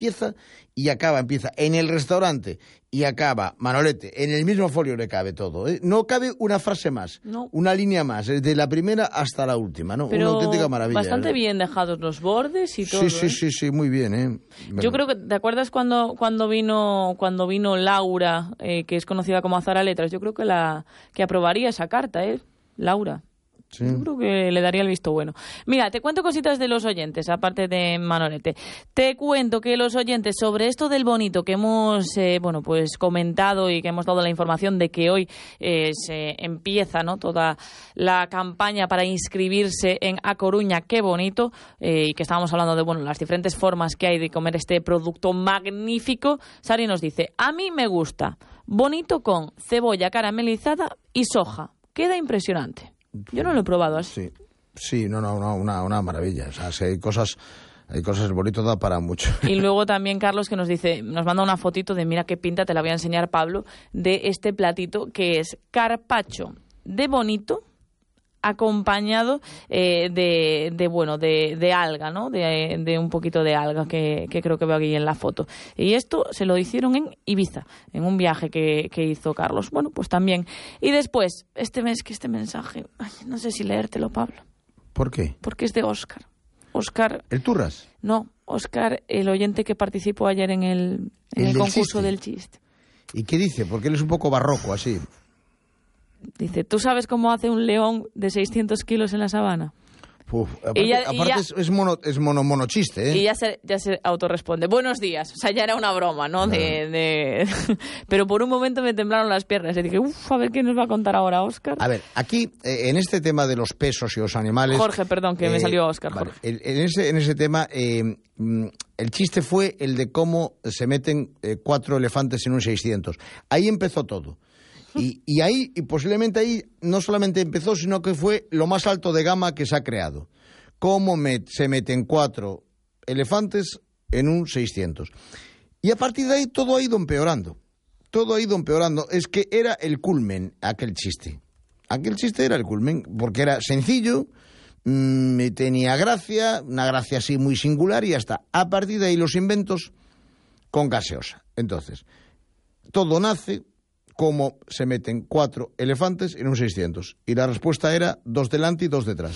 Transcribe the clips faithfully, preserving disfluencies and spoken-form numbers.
empieza y acaba, empieza en el restaurante y acaba, Manolete, en el mismo folio le cabe todo, ¿eh? No cabe una frase más, no. una línea más, desde la primera hasta la última, ¿no? Pero una auténtica maravilla. Bastante ¿eh? bien dejados los bordes y todo. Sí, sí, ¿eh? sí, sí, muy bien, ¿eh? Bueno. Yo creo que, ¿te acuerdas cuando, cuando vino cuando vino Laura, eh, que es conocida como Azara Letras? Yo creo que la que aprobaría esa carta, ¿eh? Laura. Sí. Yo creo que le daría el visto bueno. Mira, te cuento cositas de los oyentes, aparte de Manolete. Te cuento que los oyentes, sobre esto del bonito que hemos eh, bueno pues comentado y que hemos dado la información de que hoy eh, se empieza, ¿no?, toda la campaña para inscribirse en A Coruña, qué bonito, eh, y que estábamos hablando de bueno las diferentes formas que hay de comer este producto magnífico. Sari nos dice, a mí me gusta, bonito con cebolla caramelizada y soja. Queda impresionante. Yo no lo he probado así. Sí, sí, no, no, no, una, una maravilla. O sea, si hay cosas, hay cosas bonitas, da para mucho. Y luego también Carlos, que nos dice, nos manda una fotito de, mira qué pinta, te la voy a enseñar, Pablo, de este platito que es carpaccio de bonito acompañado eh, de, de bueno de, de alga, ¿no? De, de un poquito de alga que, que creo que veo aquí en la foto. Y esto se lo hicieron en Ibiza, en un viaje que, que hizo Carlos. Bueno, pues también. Y después, este mes que este mensaje, ay, no sé si leértelo, Pablo. ¿Por qué? Porque es de Óscar. Óscar. ¿El Turras? No, Óscar, el oyente que participó ayer en el, en ¿El el del concurso chiste? del chiste. ¿Y qué dice? Porque él es un poco barroco, así. Dice, ¿tú sabes cómo hace un león de seiscientos kilos en la sabana? Uf, aparte, Y ya- aparte y ya- es, es mono, es mono, monochiste, ¿eh? Y ya se, ya se autorresponde. Buenos días. O sea, ya era una broma, ¿no? De, de... Pero por un momento me temblaron las piernas. Y dije, uff, a ver qué nos va a contar ahora Óscar. A ver, aquí, eh, en este tema de los pesos y los animales... Jorge, perdón, que me salió Óscar, vale, Jorge. el- en, ese, en ese tema, eh, mm, el chiste fue el de cómo se meten eh, cuatro elefantes en un seiscientos. Ahí empezó todo. Y, y ahí, y posiblemente ahí, no solamente empezó, sino que fue lo más alto de gama que se ha creado. Cómo met- se meten cuatro elefantes en un seiscientos. Y a partir de ahí todo ha ido empeorando. Todo ha ido empeorando. Es que era el culmen aquel chiste. Aquel chiste era el culmen, porque era sencillo, mmm, tenía gracia, una gracia así muy singular y ya está. A partir de ahí los inventos con gaseosa. Entonces, todo nace como se meten cuatro elefantes en un seiscientos. Y la respuesta era dos delante y dos detrás.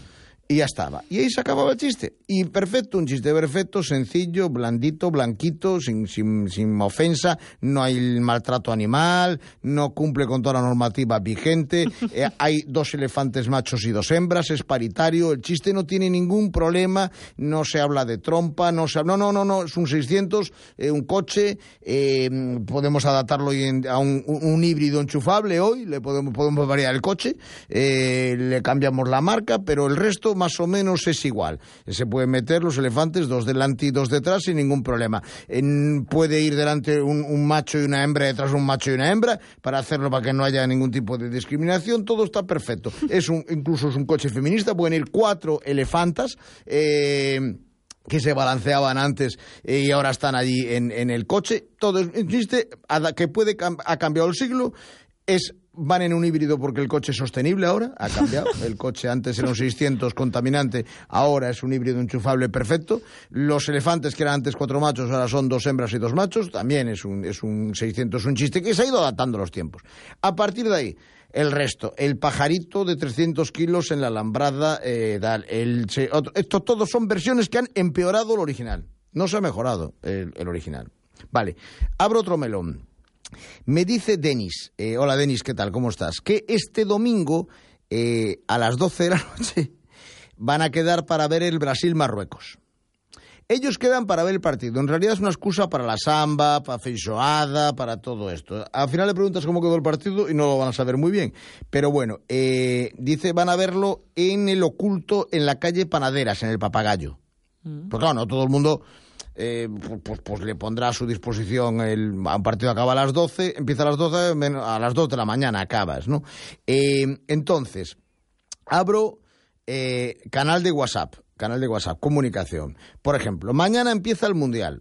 Y ya estaba. Y ahí se acababa el chiste. Y perfecto, un chiste perfecto, sencillo, blandito, blanquito, sin, sin, sin ofensa, no hay maltrato animal, no cumple con toda la normativa vigente, eh, hay dos elefantes machos y dos hembras, es paritario, el chiste no tiene ningún problema, no se habla de trompa, no se habla, no, no, no, no, es un seiscientos, eh, un coche, eh, podemos adaptarlo hoy en, a un, un, un híbrido enchufable hoy, le podemos, podemos variar el coche, eh, le cambiamos la marca, pero el resto más o menos es igual. Se pueden meter los elefantes dos delante y dos detrás sin ningún problema. En, puede ir delante un, un macho y una hembra, detrás un macho y una hembra, para hacerlo para que no haya ningún tipo de discriminación. Todo está perfecto. Es un, incluso es un coche feminista, pueden ir cuatro elefantas, eh, que se balanceaban antes eh, y ahora están allí en, en el coche. Todo existe, que puede, ha cambiado el siglo, es... Van en un híbrido porque el coche es sostenible ahora, ha cambiado. El coche antes era un seiscientos contaminante, ahora es un híbrido enchufable perfecto. Los elefantes que eran antes cuatro machos, ahora son dos hembras y dos machos, también es un, es un seiscientos, un chiste que se ha ido adaptando a los tiempos. A partir de ahí, el resto, el pajarito de trescientos kilos en la alambrada, eh, el, se, otro, esto todos son versiones que han empeorado el original. No se ha mejorado el, el original. Vale, abro otro melón. Me dice Denis, eh, hola Denis, ¿qué tal? ¿Cómo estás? Que este domingo eh, a las doce de la noche van a quedar para ver el Brasil-Marruecos. Ellos quedan para ver el partido. En realidad es una excusa para la samba, para feijoada, para todo esto. Al final le preguntas cómo quedó el partido y no lo van a saber muy bien. Pero bueno, eh, dice van a verlo en el oculto en la calle Panaderas, en el Papagayo. Mm. Pues claro, no todo el mundo... Eh, pues, pues le pondrá a su disposición el, un partido acaba a las doce, empieza a las doce, a las dos de la mañana acabas, ¿no? Eh, entonces, abro eh, canal de WhatsApp, canal de WhatsApp, comunicación. Por ejemplo, mañana empieza el Mundial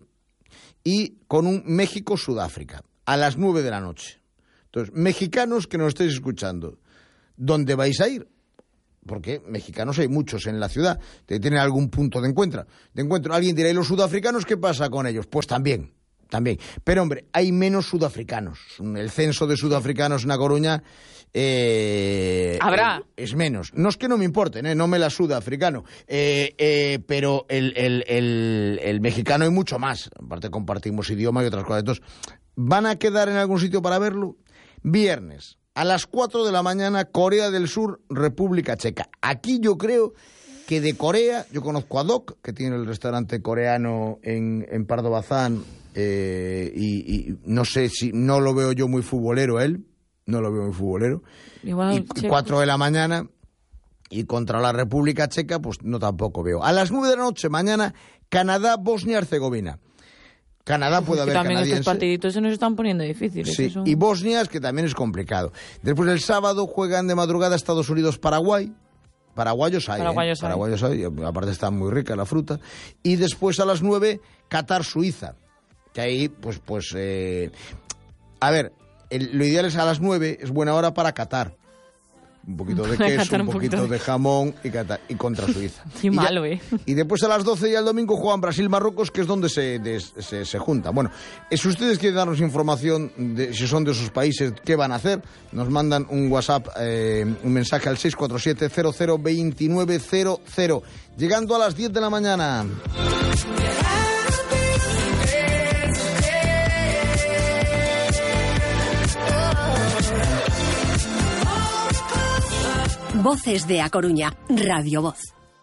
y con un México-Sudáfrica a las nueve de la noche. Entonces, mexicanos que nos estéis escuchando, ¿dónde vais a ir? porque mexicanos hay muchos en la ciudad, tienen algún punto de encuentro. De encuentro. Alguien dirá, ¿y los sudafricanos qué pasa con ellos? Pues también, también. Pero, hombre, hay menos sudafricanos. El censo de sudafricanos en La Coruña eh, habrá. Eh, es menos. No es que no me importen, eh, no me la suda africano, eh, eh, pero el, el, el, el mexicano hay mucho más. Aparte compartimos idioma y otras cosas. Entonces, ¿van a quedar en algún sitio para verlo? Viernes. A las cuatro de la mañana, Corea del Sur, República Checa. Aquí yo creo que de Corea, yo conozco a Doc, que tiene el restaurante coreano en, en Pardo Bazán, eh, y, y no sé si, no lo veo yo muy futbolero él, no lo veo muy futbolero. Igual, y cuatro de la mañana, y contra la República Checa, pues no tampoco veo. A las nueve de la noche, mañana, Canadá, Bosnia y Herzegovina. Canadá puede haber también canadiense. Estos partiditos se nos están poniendo difíciles. Sí, eso. Y Bosnia, es que también es complicado. Después el sábado juegan de madrugada Estados Unidos, Paraguay. Paraguayos hay, Paraguayos, ¿eh? Paraguayos hay. Aparte está muy rica la fruta. Y después a las nueve, Qatar, Suiza. Que ahí, pues, pues, eh... a ver, el, lo ideal es a las nueve, es buena hora para Qatar. Un poquito de queso, un, un poquito, poquito de jamón y, Qatar, y contra Suiza. Qué malo, ¿eh? Y después a las doce y al domingo juegan Brasil-Marruecos, que es donde se, de, se, se juntan. Bueno, si ustedes quieren darnos información de si son de sus países, qué van a hacer, nos mandan un WhatsApp, eh, un mensaje al seis cuatro siete, cero cero dos nueve cero cero. Llegando a las diez de la mañana. Voces de A Coruña, Radio Voz.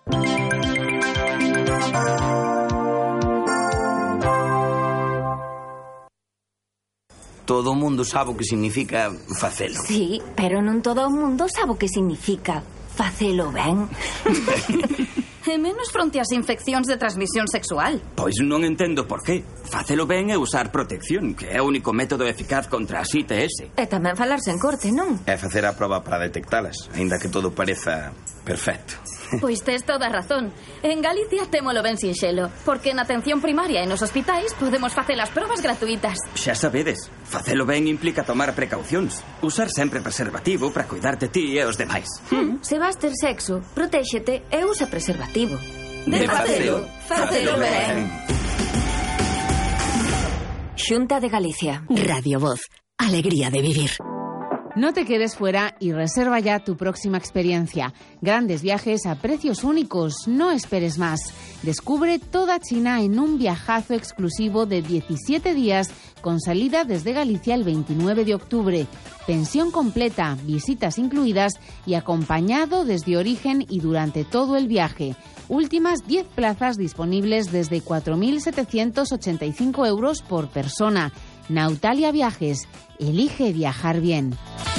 Todo o mundo sabe o que significa facelo. Sí, pero non todo o mundo sabe o que significa facelo ben. E menos fronte ás infeccións de transmisión sexual. Pois non entendo por qué. Facelo ben é usar protección, que é o único método eficaz contra as I T S. E tamén falarse en corte, non? É facer a proba para detectalas, aínda que todo pareza perfecto. Pois tes toda a razón. En Galicia témolo ben sinxelo, porque na atención primaria e nos hospitais podemos facer as probas gratuitas. Xa sabedes, facelo ben implica tomar precaucións. Usar sempre preservativo para cuidar de ti e os demais. Hmm. Se vas ter sexo, protéxete e usa preservativo. De facelo, facelo ben. Xunta de Galicia. Radio Voz. Alegría de vivir. No te quedes fuera y reserva ya tu próxima experiencia. Grandes viajes a precios únicos. No esperes más. Descubre toda China en un viajazo exclusivo de diecisiete días con salida desde Galicia el veintinueve de octubre. Pensión completa, visitas incluidas y acompañado desde origen y durante todo el viaje. Últimas diez plazas disponibles desde cuatro mil setecientos ochenta y cinco euros por persona. Nautalia Viajes. Elige viajar bien.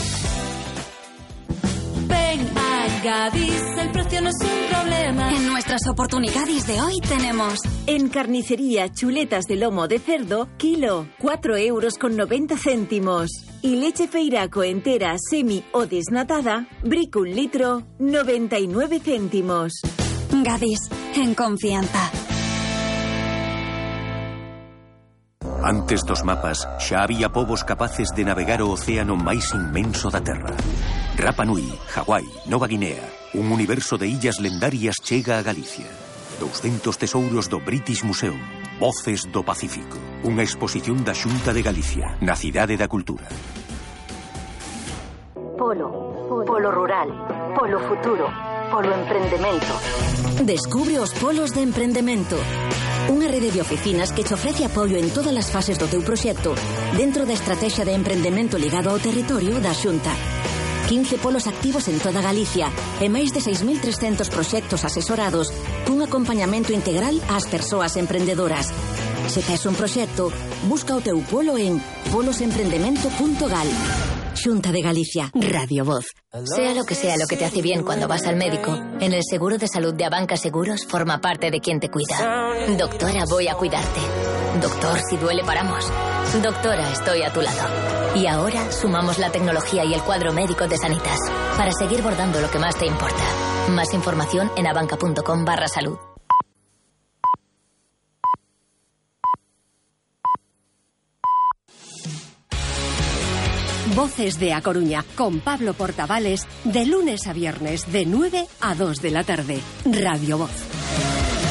Ven a Gadis, el precio no es un problema. En nuestras oportunidades de hoy tenemos en carnicería chuletas de lomo de cerdo, kilo, cuatro euros con noventa céntimos. Y leche feiraco entera, semi o desnatada, brico un litro, noventa y nueve céntimos. Gadis, en confianza. Antes dos mapas, xa había povos capaces de navegar o océano máis inmenso da Terra. Rapa Nui, Hawái, Nova Guinea, un universo de illas lendarias chega a Galicia. douscentos tesouros do British Museum, Voces do Pacífico. Unha exposición da Xunta de Galicia, na Cidade da Cultura. Polo, polo rural, polo futuro, polo emprendemento. Descubre os polos de emprendemento. Unha rede de oficinas que te ofrece apoio en todas as fases do teu proxecto dentro da estrategia de emprendemento ligado ao territorio da Xunta. quince polos activos en toda Galicia e máis de seis mil trescentos proxectos asesorados cun acompañamento integral ás persoas emprendedoras. Se tes un proxecto, busca o teu polo en polos emprendemento punto gal. Xunta de Galicia, Radio Voz. Sea lo que sea lo que te hace bien cuando vas al médico, en el seguro de salud de Abanca Seguros forma parte de quien te cuida. Doctora, voy a cuidarte. Doctor, si duele paramos. Doctora, estoy a tu lado. Y ahora sumamos la tecnología y el cuadro médico de Sanitas para seguir bordando lo que más te importa. Más información en abanca.com barra salud. Voces de A Coruña, con Pablo Portavales, de lunes a viernes, de nueve a dos de la tarde. Radio Voz.